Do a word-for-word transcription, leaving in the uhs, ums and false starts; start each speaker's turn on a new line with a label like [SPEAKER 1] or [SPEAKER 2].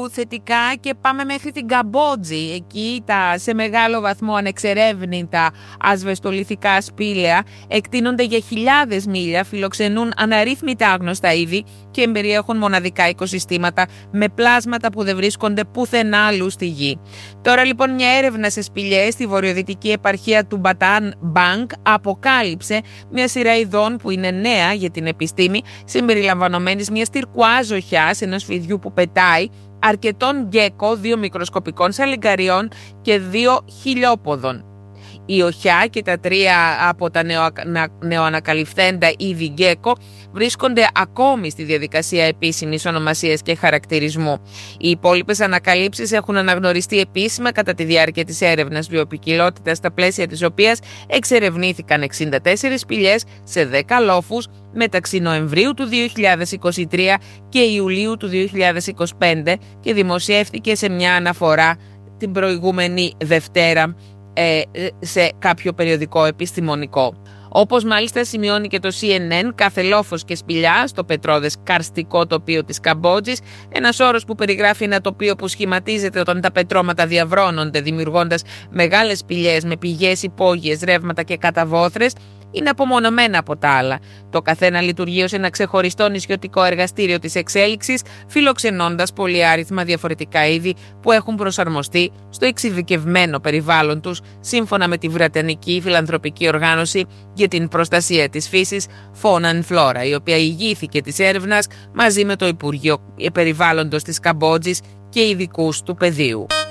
[SPEAKER 1] θετικά και πάμε μέχρι την Καμπότζη. Εκεί τα σε μεγάλο βαθμό ανεξερεύνητα ασβεστολιθικά σπήλαια εκτείνονται για χιλιάδες μίλια, φιλοξενούν αναρρύθμιτα άγνωστα είδη και περιέχουν μοναδικά οικοσυστήματα με πλάσματα που δεν βρίσκονται πουθενά αλλού στη γη. Τώρα λοιπόν μια έρευνα σε σπηλιές στη βορειοδυτική επαρχία του Μπατάν Μπάνκ αποκάλυψε μια σειρά ειδών που είναι νέα για την επιστήμη, συμπεριλαμβανομένης μιας τυρκουάζ οχιάς, ενός φιδιού που πετάει, αρκετών γκέκο, δύο μικροσκοπικών σαλιγκαριών και δύο χιλιόποδων. Η οχιά και τα τρία από τα νεοανακαλυφθέντα είδη γκέκο βρίσκονται ακόμη στη διαδικασία επίσημης ονομασίας και χαρακτηρισμού. Οι υπόλοιπες ανακαλύψεις έχουν αναγνωριστεί επίσημα κατά τη διάρκεια της έρευνας βιοποικιλότητας, στα πλαίσια της οποίας εξερευνήθηκαν εξήντα τέσσερις σπηλιές σε δέκα λόφους μεταξύ Νοεμβρίου του δύο χιλιάδες είκοσι τρία και Ιουλίου του δύο χιλιάδες είκοσι πέντε και δημοσιεύτηκε σε μια αναφορά την προηγούμενη Δευτέρα σε κάποιο περιοδικό επιστημονικό. Όπως μάλιστα σημειώνει και το σι εν εν, κάθε λόφος και σπηλιά στο πετρώδες καρστικό τοπίο της Καμπότζης, ένας όρος που περιγράφει ένα τοπίο που σχηματίζεται όταν τα πετρώματα διαβρώνονται, δημιουργώντας μεγάλες σπηλιές με πηγές, υπόγειες, ρεύματα και καταβόθρες, είναι απομονωμένα από τα άλλα. Το καθένα λειτουργεί ως ένα ξεχωριστό νησιωτικό εργαστήριο της εξέλιξης, φιλοξενώντας πολυάριθμα διαφορετικά είδη που έχουν προσαρμοστεί στο εξειδικευμένο περιβάλλον τους, σύμφωνα με τη Βρετανική Φιλανθρωπική Οργάνωση για την Προστασία της Φύσης Fauna and Flora, η οποία ηγήθηκε της έρευνας μαζί με το Υπουργείο Περιβάλλοντος της Καμπότζης και ειδικούς του πεδίου.